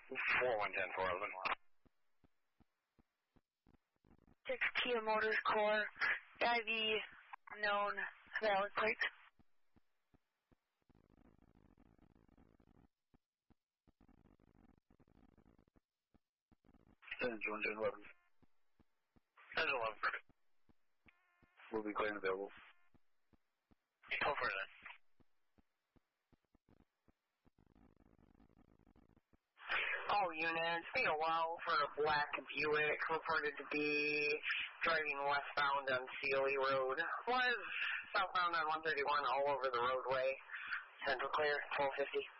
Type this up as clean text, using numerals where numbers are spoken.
6 Kia Motors Core, IV known valid plate. Engine 11. Engine 11. Will be clean available. Go for it then. All units, be a while for a black Buick reported to be driving westbound on Sealy Road. Was southbound on 131 all over the roadway. Central clear, 1250.